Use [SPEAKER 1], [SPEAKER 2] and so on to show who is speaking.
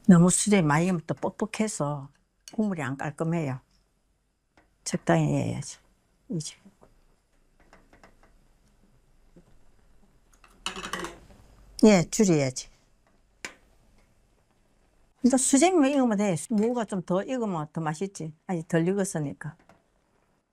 [SPEAKER 1] 너무 수제비 많이 익으면 또 뻑뻑해서 국물이 안 깔끔해요. 적당히 해야지. 이제. 예, 줄여야지. 근데 수제비만 익으면 돼. 무가 좀 더 익으면 더 맛있지. 아직 덜 익었으니까.